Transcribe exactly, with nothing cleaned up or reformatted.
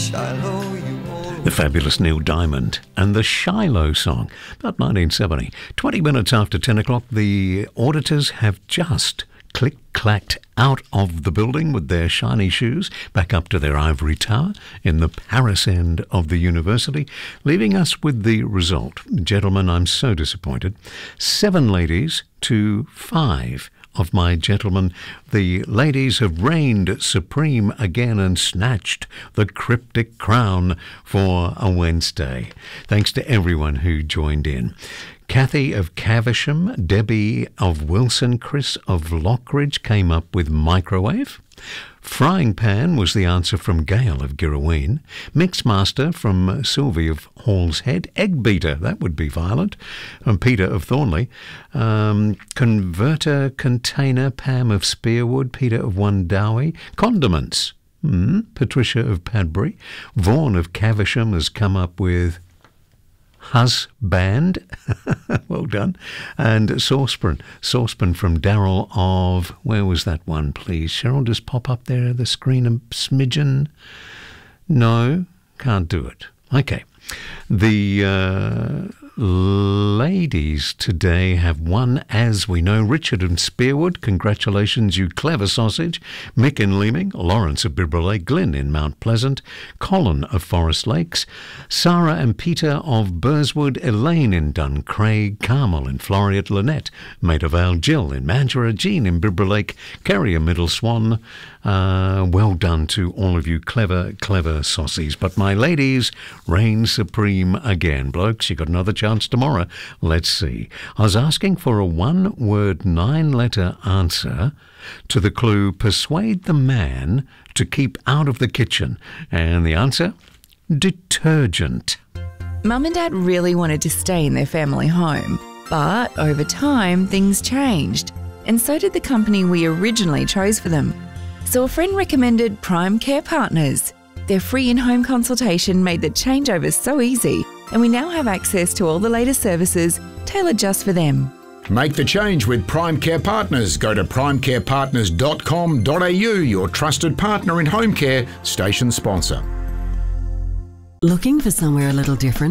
Shiloh, you old... The fabulous Neil Diamond and the Shiloh song, about nineteen seventy. twenty minutes after ten o'clock, the auditors have just click-clacked out of the building with their shiny shoes back up to their ivory tower in the Paris end of the university, leaving us with the result. Gentlemen, I'm so disappointed. Seven ladies to five of my gentlemen. The ladies have reigned supreme again and snatched the cryptic crown for a Wednesday. Thanks to everyone who joined in. Kathy of Caversham, Debbie of Wilson, Chris of Lockridge came up with microwave. Frying pan was the answer from Gail of Girraween. Mixmaster from Sylvie of Hall's Head. Egg beater, that would be violent, from Peter of Thornley. Um, converter container, Pam of Spearwood. Peter of Wundowie. Condiments, hmm, Patricia of Padbury. Vaughan of Caversham has come up with husband. Well done. And saucepan. Saucepan from Darryl of... Where was that one, please? Cheryl, just pop up there the screen a smidgen. No, can't do it. Okay. The uh, ladies today have won, as we know. Richard and Spearwood, congratulations, you clever sausage. Mick in Leeming, Lawrence of Bibra Glyn in Mount Pleasant, Colin of Forest Lakes, Sarah and Peter of Burswood, Elaine in Duncraig, Carmel in Floriat, Lynette, Maid of Ale, Jill in Mandurah, Jean in Bibra Lake, Kerry in Middle Swan. Uh, well done to all of you clever, clever saucies. But my ladies reign supreme again. Blokes, you got another chance tomorrow. Let's see. I was asking for a one-word, nine-letter answer to the clue, persuade the man to keep out of the kitchen. And the answer? Detergent. Mum and Dad really wanted to stay in their family home, but over time things changed, and so did the company we originally chose for them. So a friend recommended Prime Care Partners. Their free in-home consultation made the changeover so easy, and we now have access to all the latest services tailored just for them. Make the change with Prime Care Partners. Go to prime care partners dot com dot a u, your trusted partner in home care, station sponsor. Looking for somewhere a little different?